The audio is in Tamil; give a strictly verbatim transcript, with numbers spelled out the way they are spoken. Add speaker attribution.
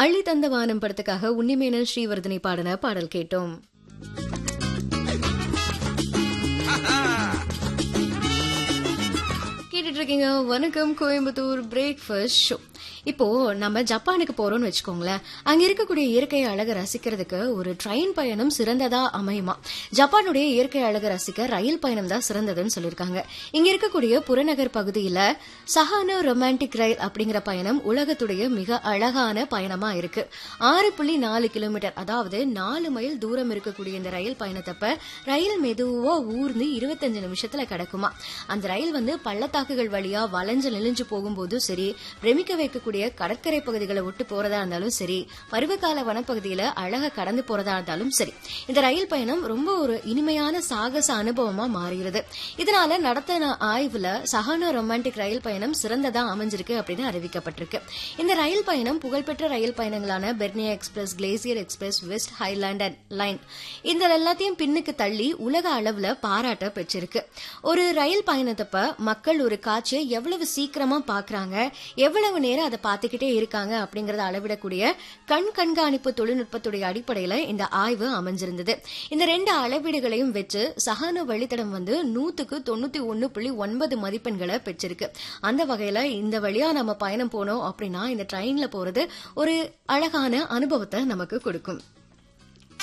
Speaker 1: அள்ளி தந்த வானம் படத்துக்காக உன்னிமேனன் ஸ்ரீவர்தனை பாடின பாடல் கேட்டோம். கேட்டுட்டு இருக்கீங்க வணக்கம் கோயம்புத்தூர் பிரேக்ஃபாஸ்ட் ஷோ. இப்போ நம்ம ஜப்பானுக்கு போறோம்னு வச்சுக்கோங்களேன். அங்க இருக்கக்கூடிய இயற்கை அழகை ரசிக்கிறதுக்கு ஒரு ட்ரெயின் பயணம் சிறந்ததா அமையுமா? ஜப்பானுடைய இயற்கை அழகை ரசிக்க ரயில் பயணம் தான் சிறந்ததுன்னு சொல்லியிருக்காங்க. இங்க இருக்கக்கூடிய புறநகர் பகுதியில சஹானோ ரொமான்டிக் ரயில் அப்படிங்கிற பயணம் உலகத்துடைய மிக அழகான பயணமா இருக்கு. ஆறு புள்ளி நாலு கிலோமீட்டர் அதாவது நாலு மைல் தூரம் இருக்கக்கூடிய இந்த ரயில் பயணத்தப்ப ரயில் மெதுவா ஊர்ந்து இருபத்தஞ்சு நிமிஷத்துல கிடக்குமா. அந்த ரயில் வந்து பள்ளத்தாக்குகள் வழியா வளைஞ்சு நெளிஞ்சு போகும்போதும் சரி, பிரமிக்க வைக்கக்கூடிய கடற்கரை பகுதிகளை விட்டு போறதா இருந்தாலும் சரி, பருவகால வனப்பகுதியில அழகா கடந்து போறதா இருந்தாலும் சரி, இந்த ரயில் பயணம் ரொம்ப ஒரு இனிமையான சாகச அனுபவமா மாறுகிறது. இதனால நடத்தின ஆய்வுல சஹானோ ரொமான்டிக் ரயில் பயணம் சிறந்ததா அமைஞ்சிருக்கு அப்படின்னு அறிவிக்கப்பட்டிருக்கு. இந்த ரயில் பயணம் புகழ்பெற்ற ரயில் பயணங்களான Bernia express, glacier express, west highland line இந்த எல்லாத்தையும் பின்னுக்கு தள்ளி உலக அளவுல பாராட்ட பெற்றிருக்கு. ஒரு ரயில் பயணத்தப்ப மக்கள் ஒரு காட்சியை எவ்வளவு சீக்கிரமா பாக்குறாங்க, எவ்வளவு நேரம் அதை பார்த்துக்கிட்டே இருக்காங்க அப்படிங்கறத அளவிடக்கூடிய கண் கண்காணிப்பு தொழில்நுட்பத்துடைய அடிப்படையில இந்த ஆய்வு அமைஞ்சிருந்தது. இந்த ரெண்டு அளவீடுகளையும் வச்சு சஹானோ வழித்தடம் வந்து நூத்துக்கு தொண்ணூத்தி ஒன்னு புள்ளி ஒன்பது மதிப்பெண்களை பெற்றிருக்கு. அந்த வகையில இந்த வழியா நம்ம பயணம் போனோம் அப்படின்னா இந்த ட்ரெயின்ல போறது ஒரு அழகான அனுபவத்தை நமக்கு கொடுக்கும்.